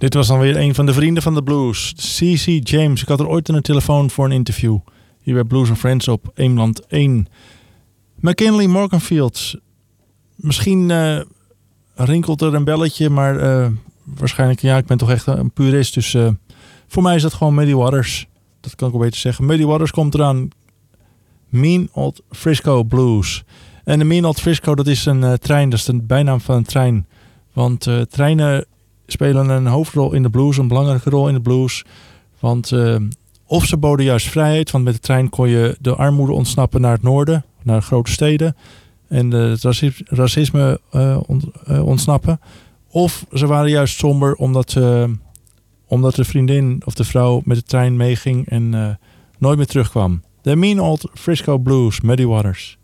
Dit was dan weer een van de vrienden van de blues. C.C. James. Ik had er ooit aan de telefoon voor een interview. Hier bij Blues & Friends op Eemland 1. McKinley Morganfield. Misschien rinkelt er een belletje, maar waarschijnlijk, ja, ik ben toch echt een purist. Dus voor mij is dat gewoon Muddy Waters. Dat kan ik wel beter zeggen. Muddy Waters komt eraan. Mean Old Frisco Blues. En de Mean Old Frisco, dat is een trein. Dat is de bijnaam van een trein. Want treinen spelen een hoofdrol in de blues. Een belangrijke rol in de blues. Want of ze boden juist vrijheid. Want met de trein kon je de armoede ontsnappen naar het noorden. Naar de grote steden. En het racisme ontsnappen. Of ze waren juist somber omdat de vriendin of de vrouw met de trein meeging en nooit meer terugkwam. The Mean Old Frisco Blues, Muddy Waters.